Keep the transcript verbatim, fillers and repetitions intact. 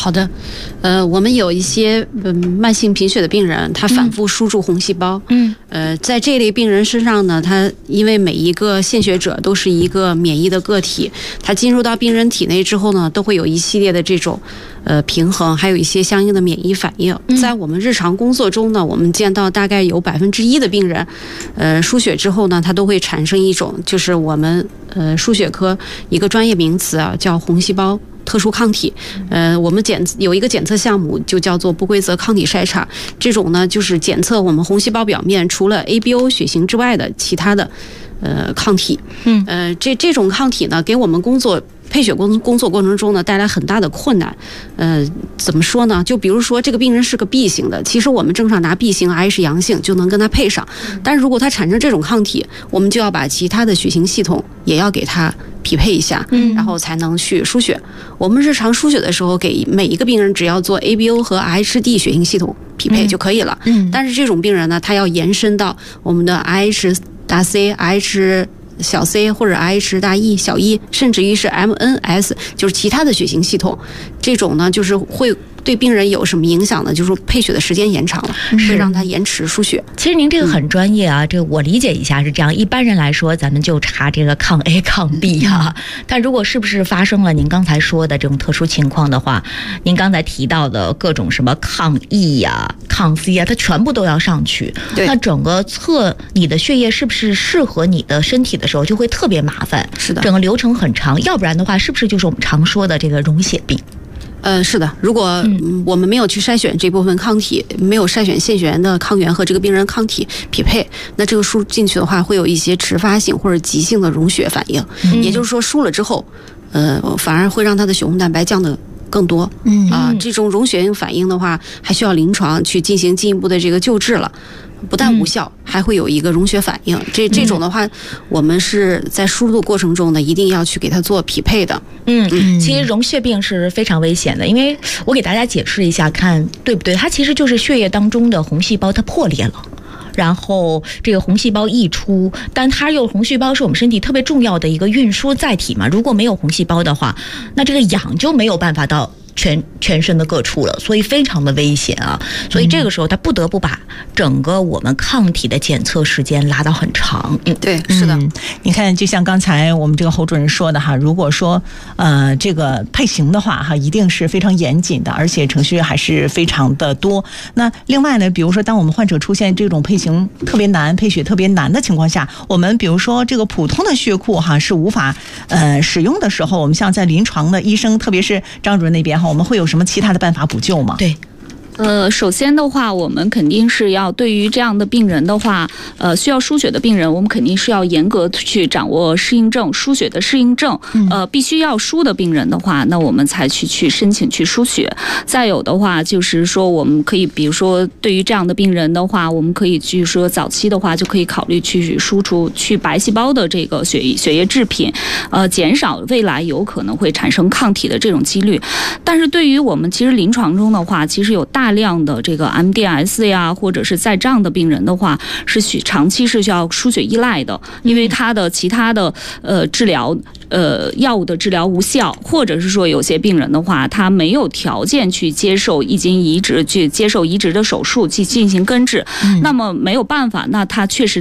好的，呃，我们有一些嗯慢性贫血的病人，他反复输注红细胞，嗯，呃，在这类病人身上呢，他因为每一个献血者都是一个免疫的个体，他进入到病人体内之后呢，都会有一系列的这种呃平衡，还有一些相应的免疫反应。在我们日常工作中呢，我们见到大概有百分之一的病人，呃，输血之后呢，他都会产生一种就是我们呃输血科一个专业名词啊，叫红细胞特殊抗体。呃，我们检有一个检测项目就叫做不规则抗体筛查，这种呢就是检测我们红细胞表面除了 A B O 血型之外的其他的呃抗体。嗯，呃，这这种抗体呢，给我们工作配血工工作过程中呢带来很大的困难。呃，怎么说呢？就比如说这个病人是个 B 型的，其实我们正常拿 B 型 I 是阳性就能跟他配上，但是如果他产生这种抗体，我们就要把其他的血型系统也要给他匹配一下，然后才能去输血。我们日常输血的时候，给每一个病人只要做 A B O 和 H D 血型系统匹配就可以了。嗯，但是这种病人呢，他要延伸到我们的 I H 大 C、I H小 c 或者 I H 大 E 小 e， 甚至于是 M N S， 就是其他的血型系统，这种呢就是会对病人有什么影响呢？就是说配血的时间延长了，会让他延迟输血。 其实您这个很专业啊，嗯、这个我理解一下是这样。一般人来说，咱们就查这个抗 A 抗 B 啊，嗯、但如果是不是发生了您刚才说的这种特殊情况的话，您刚才提到的各种什么抗 E 呀、啊、抗 C 啊，它全部都要上去。 对， 那整个测你的血液是不是适合你的身体的时候，就会特别麻烦。 是的， 整个流程很长，要不然的话，是不是就是我们常说的这个溶血病？ 呃，是的，如果我们没有去筛选这部分抗体，没有筛选献血员的抗原和这个病人抗体匹配，那这个输进去的话，会有一些迟发性或者急性的溶血反应。嗯、也就是说，输了之后，呃，反而会让他的血红蛋白降得更多。嗯啊、呃，这种溶血性反应的话，还需要临床去进行进一步的这个救治了。不但无效，还会有一个溶血反应。这这种的话，我们是在输入的过程中呢，一定要去给它做匹配的。 嗯，其实溶血病是非常危险的，因为我给大家解释一下，看对不对？它其实就是血液当中的红细胞它破裂了。然后这个红细胞溢出，但它又红细胞是我们身体特别重要的一个运输载体嘛。如果没有红细胞的话，那这个氧就没有办法到全全身的各处了，所以非常的危险啊！所以这个时候他不得不把整个我们抗体的检测时间拉到很长。 嗯，对，是的。 嗯、你看，就像刚才我们这个侯主任说的哈，如果说呃这个配型的话哈，一定是非常严谨的，而且程序还是非常的多。那另外呢，比如说当我们患者出现这种配型特别难、配血特别难的情况下，我们比如说这个普通的血库哈是无法呃使用的时候，我们像在临床的医生，特别是张主任那边。我们会有什么其他的办法补救吗？ 对。 呃，首先的话，我们肯定是要对于这样的病人的话，呃，需要输血的病人，我们肯定是要严格去掌握适应症，输血的适应症。呃，必须要输的病人的话，那我们才去去申请去输血。再有的话，就是说我们可以，比如说对于这样的病人的话，我们可以去说早期的话就可以考虑去输出去白细胞的这个血血液制品，呃，减少未来有可能会产生抗体的这种几率。但是对于我们其实临床中的话，其实有大大量的这个 M D S 呀，或者是在账的病人的话，是需长期是需要输血依赖的，因为他的其他的呃治疗呃药物的治疗无效，或者是说有些病人的话，他没有条件去接受一筋移植，去接受移植的手术去进行根治，嗯、那么没有办法，那他确实